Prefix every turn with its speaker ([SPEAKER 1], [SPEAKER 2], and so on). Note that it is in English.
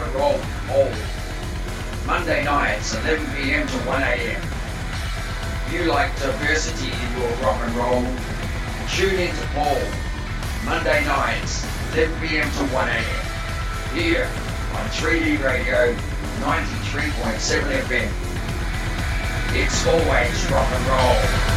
[SPEAKER 1] and roll all. Monday nights, 11 p.m. to 1 a.m. You like diversity in your rock and roll? Tune in to Paul. Monday nights, 11 p.m. to 1 a.m. Here on 3D Radio 93.7 FM. It's always rock and roll.